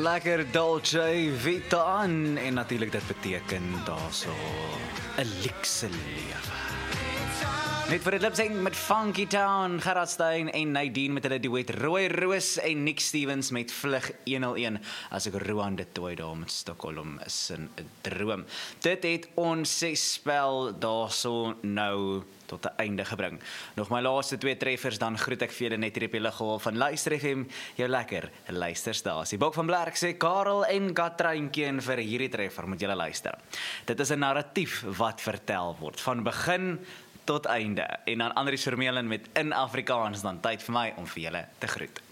lekker Dolce Vita en natuurlijk dit beteken daar so 'n luxe lewe. Net vir die lipsing met Funky Town, Gerard Stein en Nadine met hulle duet Rooi Roos en Nick Stevens met Vlug 101 as ek Roan dit toe daar met Stockholm is 'n droom. Dit het ons 6 spel daarso nou tot 'n einde gebring. Nog my laaste 2 treffers, dan groet ek vir julle net hier op die liggolf van Luister FM, jou lekker luisterstasie. Bok van Blerk sê Karel en Katryntjie vir hierdie treffer moet julle luister. Dit is 'n narratief wat vertel word, van begin tot einde. En dan Andries Vermeulen met In Afrikaans, dan tyd vir my om vir julle te groet.